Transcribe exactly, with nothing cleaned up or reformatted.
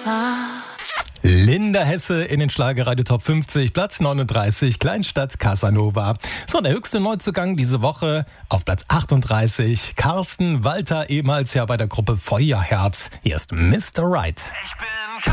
Linda Hesse in den Schlagerradio Top fünfzig, Platz neununddreißig, Kleinstadt Casanova. So, der höchste Neuzugang diese Woche auf Platz achtunddreißig, Carsten Walter, ehemals ja bei der Gruppe Feuerherz. Hier ist Mister Right. Ich bin